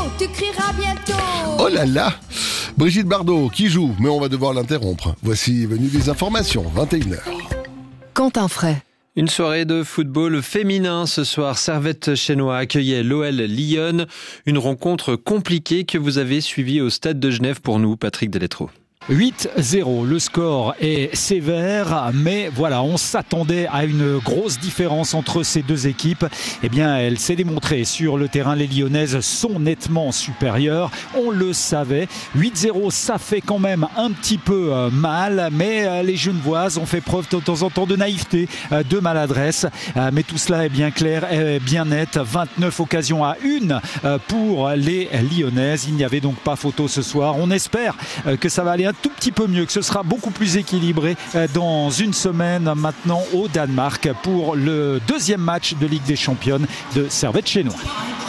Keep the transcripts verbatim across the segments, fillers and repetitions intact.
tu crieras bientôt. Oh là là, Brigitte Bardot qui joue, mais on va devoir l'interrompre. Voici venu des informations, vingt et une heures. Quentin Fray. Une soirée de football féminin ce soir. Servette Chénois accueillait l'O L Lyon. Une rencontre compliquée que vous avez suivie au Stade de Genève pour nous, Patrick Deletreau. huit zéro, le score est sévère, mais voilà, on s'attendait à une grosse différence entre ces deux équipes. Eh bien, elle s'est démontrée sur le terrain. Les Lyonnaises sont nettement supérieures, on le savait. huit zéro, ça fait quand même un petit peu mal, mais les Genevoises ont fait preuve de temps en temps de naïveté, de maladresse. Mais tout cela est bien clair, est bien net. vingt-neuf occasions à une pour les Lyonnaises. Il n'y avait donc pas photo ce soir. On espère que ça va aller un tout petit peu mieux, que ce sera beaucoup plus équilibré dans une semaine maintenant au Danemark pour le deuxième match de Ligue des Championnes de Servette Chénois.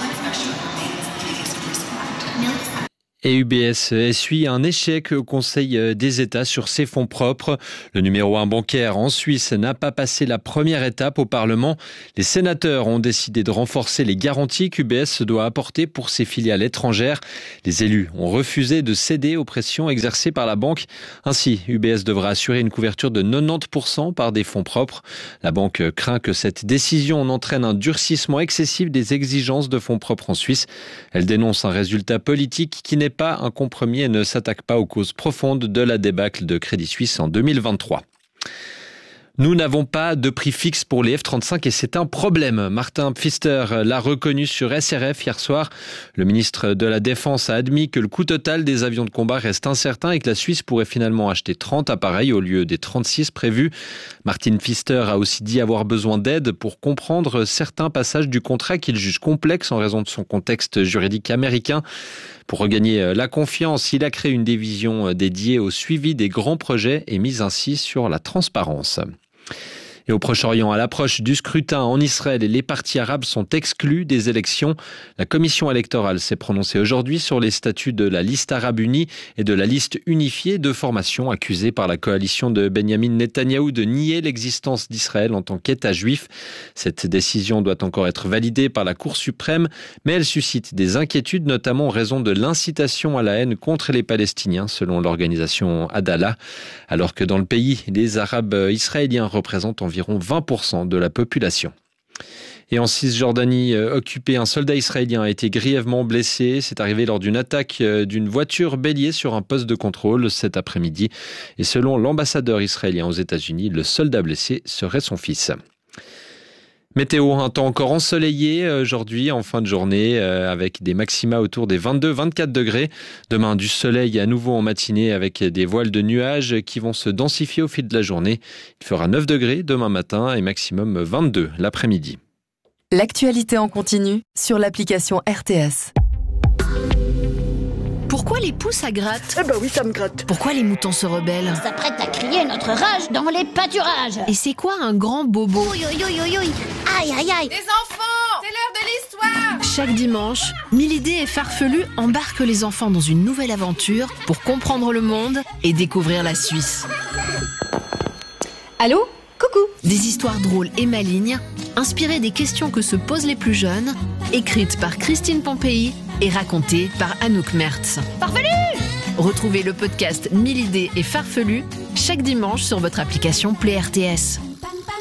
Et U B S essuie un échec au Conseil des États sur ses fonds propres. Le numéro un bancaire en Suisse n'a pas passé la première étape au Parlement. Les sénateurs ont décidé de renforcer les garanties qu'U B S doit apporter pour ses filiales étrangères. Les élus ont refusé de céder aux pressions exercées par la banque. Ainsi, U B S devra assurer une couverture de quatre-vingt-dix pour cent par des fonds propres. La banque craint que cette décision entraîne un durcissement excessif des exigences de fonds propres en Suisse. Elle dénonce un résultat politique qui n'est pas un compromis et ne s'attaque pas aux causes profondes de la débâcle de Crédit Suisse en deux mille vingt-trois. Nous n'avons pas de prix fixe pour les F trente-cinq et c'est un problème. Martin Pfister l'a reconnu sur S R F hier soir. Le ministre de la Défense a admis que le coût total des avions de combat reste incertain et que la Suisse pourrait finalement acheter trente appareils au lieu des trente-six prévus. Martin Pfister a aussi dit avoir besoin d'aide pour comprendre certains passages du contrat qu'il juge complexes en raison de son contexte juridique américain. Pour regagner la confiance, il a créé une division dédiée au suivi des grands projets et mise ainsi sur la transparence. Et au Proche-Orient, à l'approche du scrutin en Israël, les partis arabes sont exclus des élections. La commission électorale s'est prononcée aujourd'hui sur les statuts de la liste arabe unie et de la liste unifiée de formations accusées par la coalition de Benyamin Netanyahou de nier l'existence d'Israël en tant qu'État juif. Cette décision doit encore être validée par la Cour suprême, mais elle suscite des inquiétudes, notamment en raison de l'incitation à la haine contre les Palestiniens, selon l'organisation Adallah. Alors que dans le pays, les Arabes israéliens représentent environ environ vingt pour cent de la population. Et en Cisjordanie occupée, un soldat israélien a été grièvement blessé. C'est arrivé lors d'une attaque d'une voiture bélier sur un poste de contrôle cet après-midi. Et selon l'ambassadeur israélien aux États-Unis, le soldat blessé serait son fils. Météo, un temps encore ensoleillé aujourd'hui en fin de journée avec des maxima autour des vingt-deux à vingt-quatre degrés. Demain, du soleil à nouveau en matinée avec des voiles de nuages qui vont se densifier au fil de la journée. Il fera neuf degrés demain matin et maximum vingt-deux l'après-midi. L'actualité en continu sur l'application R T S. Pourquoi les poux ça gratte ? Eh ben oui, ça me gratte. Pourquoi les moutons se rebellent ? On s'apprête à crier notre rage dans les pâturages. Et c'est quoi un grand bobo ? Ouïe, ouïe, ouïe, ouïe, ouïe. Aïe, aïe, aïe. Les enfants, c'est l'heure de l'histoire. Chaque dimanche, Milidé et Farfelu embarquent les enfants dans une nouvelle aventure pour comprendre le monde et découvrir la Suisse. Allô ? Coucou. Des histoires drôles et malignes, inspirées des questions que se posent les plus jeunes, écrites par Christine Pompéi et racontées par Anouk Mertz. Farfelu ! Retrouvez le podcast Milidé et Farfelu chaque dimanche sur votre application Play R T S.